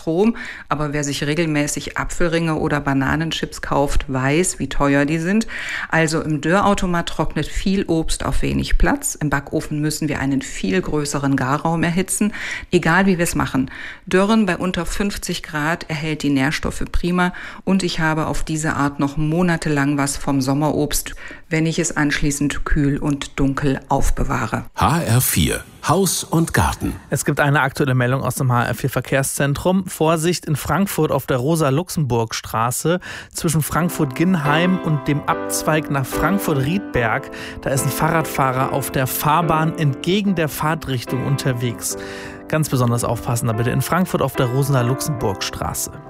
Strom. Aber wer sich regelmäßig Apfelringe oder Bananenchips kauft, weiß, wie teuer die sind. Also im Dörrautomat trocknet viel Obst auf wenig Platz. Im Backofen müssen wir einen viel größeren Garraum erhitzen. Egal wie wir es machen. Dörren bei unter 50 Grad erhält die Nährstoffe prima. Und ich habe auf diese Art noch monatelang was vom Sommerobst, wenn ich es anschließend kühl und dunkel aufbewahre. HR4 Haus und Garten. Es gibt eine aktuelle Meldung aus dem HR4 Verkehrszentrum. Vorsicht in Frankfurt auf der Rosa-Luxemburg-Straße zwischen Frankfurt-Ginnheim und dem Abzweig nach Frankfurt-Riedberg. Da ist ein Fahrradfahrer auf der Fahrbahn entgegen der Fahrtrichtung unterwegs. Ganz besonders aufpassen da bitte in Frankfurt auf der Rosa-Luxemburg-Straße.